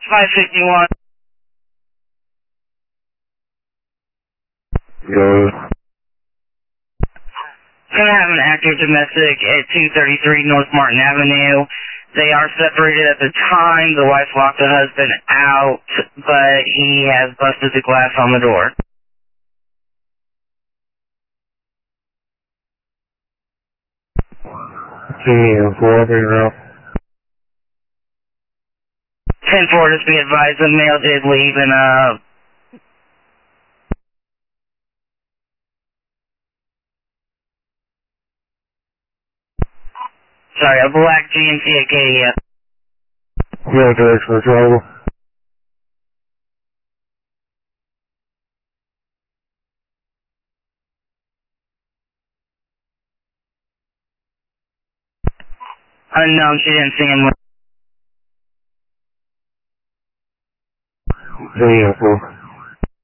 551. Go. Gonna have an active domestic at 233 North Martin Avenue. They are separated at the time. The wife locked the husband out, but he has busted the glass on the door. Team 4, figure out. 10-4, just be advised, the male did leave in a... Sorry, a black GMC Acadia. Yeah, direction of travel. Unknown, she didn't see him. Team 4.